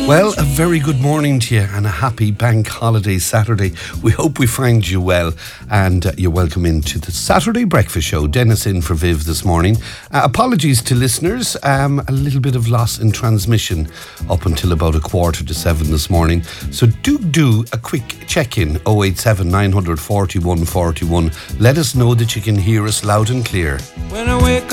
Well, a very good morning to you and a happy bank holiday Saturday. We hope we find you well and you're welcome into the Saturday Breakfast Show. Dennis in for Viv this morning. Apologies to listeners, a little bit of loss in transmission up until about 6:45 this morning. So do a quick check-in, 087 941 41. Let us know that you can hear us loud and clear. When I wake